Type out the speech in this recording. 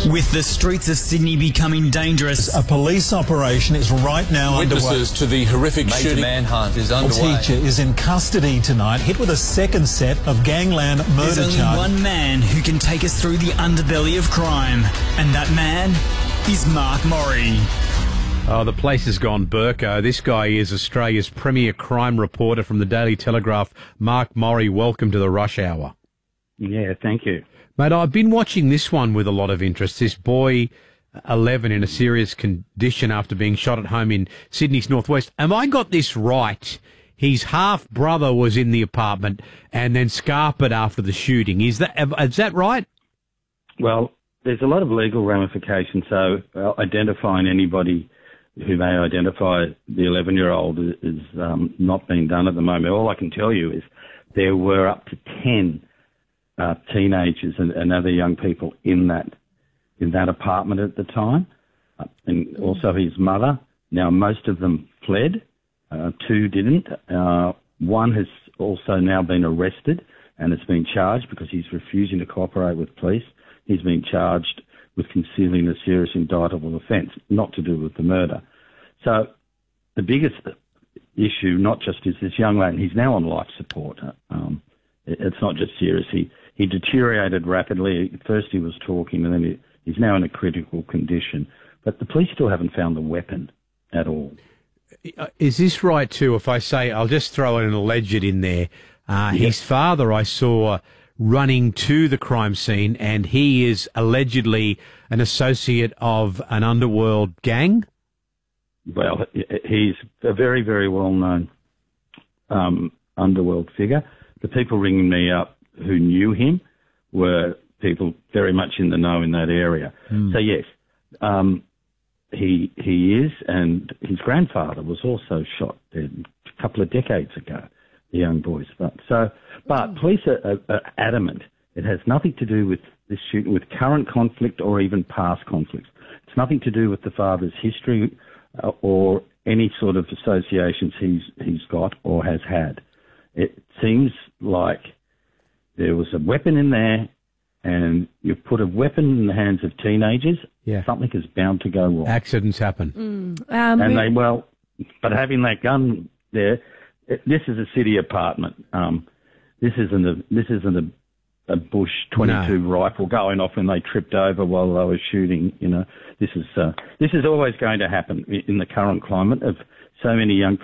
With the streets of Sydney becoming dangerous, a police operation is right now Witnesses underway. to the horrific Major shooting. manhunt is A underway. teacher is in custody tonight, hit with a second set of gangland there's murder only charges. one man who can take us through the underbelly of crime, and that man is Mark Morrie. Oh, the place has gone Burko. This guy is Australia's premier crime reporter from the Daily Telegraph. Mark Morrie, welcome to the Rush Hour. Yeah, thank you. Mate, I've been watching this one with a lot of interest. This boy, 11, in a serious condition after being shot at home in Sydney's northwest. Have I got this right? His half-brother was in the apartment and then scarpered after the shooting. Is that right? Well, there's a lot of legal ramifications, so identifying anybody who may identify the 11-year-old is not being done at the moment. All I can tell you is there were up to 10 teenagers and other young people in that apartment at the time, and also his mother. Now, most of them fled. 2 didn't. One has also now been arrested and has been charged because he's refusing to cooperate with police. He's been charged with concealing a serious indictable offence, not to do with the murder. So the biggest issue, not just is this young man, he's now on life support. It's not just serious. He deteriorated rapidly. At first he was talking, and then he's now in a critical condition. But the police still haven't found the weapon at all. Is this right too? If I say, I'll just throw an alleged in there. His father I saw running to the crime scene, and he is allegedly an associate of an underworld gang. Well, he's a very, very well-known underworld figure. The people ringing me up who knew him were people very much in the know in that area. So yes, he is, and his grandfather was also shot dead a couple of decades ago, the young boys. But police are adamant it has nothing to do with this shooting, with current conflict or even past conflicts. It's nothing to do with the father's history or any sort of associations he's got or has had. It seems like there was a weapon in there, and you put a weapon in the hands of teenagers, something is bound to go wrong. Accidents happen. But having that gun there, this is a city apartment. This isn't a Bush 22 rifle going off when they tripped over while they were shooting. You know, this is always going to happen in the current climate of so many young